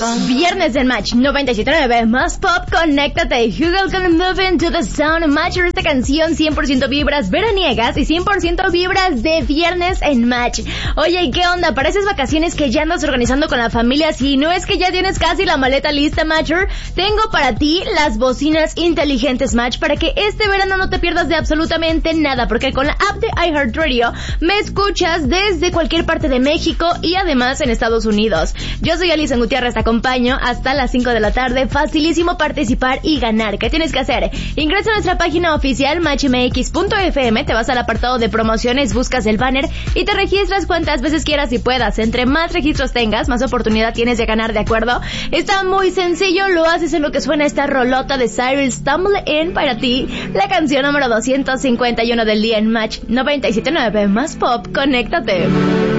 Viernes del Match 97.9 más pop, conéctate. Google gonna move into the sound. Match, esta canción 100% vibras veraniegas y 100% vibras de viernes en Match. Oye, ¿y qué onda? Para esas vacaciones que ya andas organizando con la familia, si no es que ya tienes casi la maleta lista, Matcher, tengo para ti las bocinas inteligentes Match para que este verano no te pierdas de absolutamente nada, porque con la app de iHeartRadio me escuchas desde cualquier parte de México y además en Estados Unidos. Yo soy Alison Gutiérrez, te acompaño hasta las 5 de la tarde. Facilísimo participar y ganar. ¿Qué tienes que hacer? Ingresa a nuestra página oficial matchmx.fm, te vas al apartado de promociones, buscas el banner y te registras cuantas veces quieras y puedas. Entre más registros tengas, más oportunidad tienes de ganar, ¿de acuerdo? Está muy sencillo, lo haces en lo que suena esta rolota de Cyril, Stumble In, para ti, la canción número 251 del día en Match 97.9 más pop, conéctate.